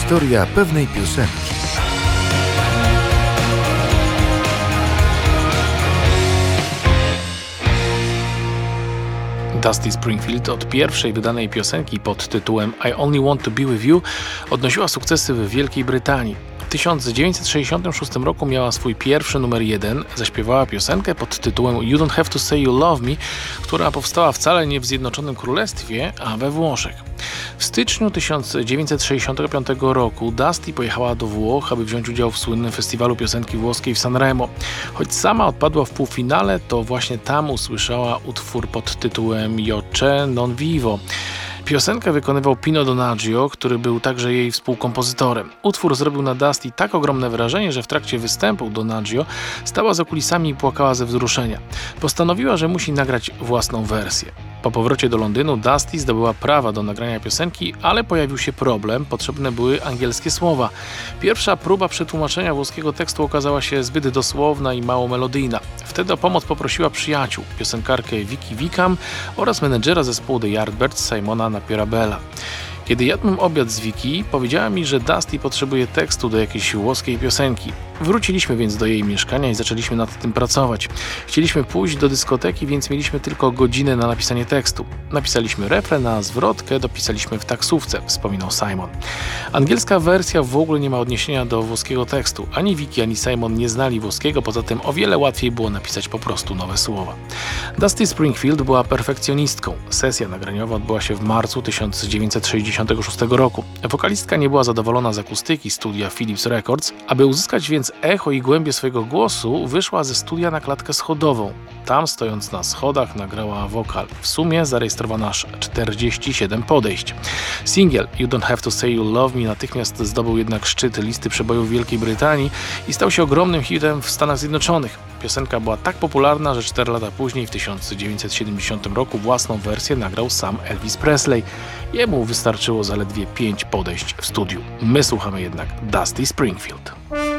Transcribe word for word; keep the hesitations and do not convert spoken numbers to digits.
Historia pewnej piosenki. Dusty Springfield od pierwszej wydanej piosenki pod tytułem I Only Want to Be With You odnosiła sukcesy w Wielkiej Brytanii. W tysiąc dziewięćset sześćdziesiątym szóstym roku miała swój pierwszy numer jeden, zaśpiewała piosenkę pod tytułem You Don't Have to Say You Love Me, która powstała wcale nie w Zjednoczonym Królestwie, a we Włoszech. W styczniu tysiąc dziewięćset sześćdziesiątego piątego roku Dusty pojechała do Włoch, aby wziąć udział w słynnym festiwalu piosenki włoskiej w Sanremo. Choć sama odpadła w półfinale, to właśnie tam usłyszała utwór pod tytułem Io c'è non vivo. Piosenkę wykonywał Pino Donaggio, który był także jej współkompozytorem. Utwór zrobił na Dusty tak ogromne wrażenie, że w trakcie występu Donaggio stała za kulisami i płakała ze wzruszenia. Postanowiła, że musi nagrać własną wersję. Po powrocie do Londynu Dusty zdobyła prawa do nagrania piosenki, ale pojawił się problem, potrzebne były angielskie słowa. Pierwsza próba przetłumaczenia włoskiego tekstu okazała się zbyt dosłowna i mało melodyjna. Wtedy o pomoc poprosiła przyjaciół, piosenkarkę Vicky Wickham oraz menedżera zespołu The Yardbirds Simona Napierabella. Kiedy jadłem obiad z Vicky, powiedziała mi, że Dusty potrzebuje tekstu do jakiejś włoskiej piosenki. Wróciliśmy więc do jej mieszkania i zaczęliśmy nad tym pracować. Chcieliśmy pójść do dyskoteki, więc mieliśmy tylko godzinę na napisanie tekstu. Napisaliśmy refren, a zwrotkę dopisaliśmy w taksówce, wspominał Simon. Angielska wersja w ogóle nie ma odniesienia do włoskiego tekstu. Ani Vicky, ani Simon nie znali włoskiego, poza tym o wiele łatwiej było napisać po prostu nowe słowa. Dusty Springfield była perfekcjonistką. Sesja nagraniowa odbyła się w marcu tysiąc dziewięćset sześćdziesiątego szóstego roku. Wokalistka nie była zadowolona z akustyki studia Philips Records. Aby uzyskać więc echo i głębię swojego głosu, wyszła ze studia na klatkę schodową. Tam, stojąc na schodach, nagrała wokal. W sumie zarejestrowano aż czterdzieści siedem podejść. Singiel You Don't Have to Say You Love Me natychmiast zdobył jednak szczyt listy przebojów w Wielkiej Brytanii i stał się ogromnym hitem w Stanach Zjednoczonych. Piosenka była tak popularna, że cztery lata później, w tysiąc dziewięćset siedemdziesiątym roku, własną wersję nagrał sam Elvis Presley. Jemu wystarczyło zaledwie pięć podejść w studiu. My słuchamy jednak Dusty Springfield.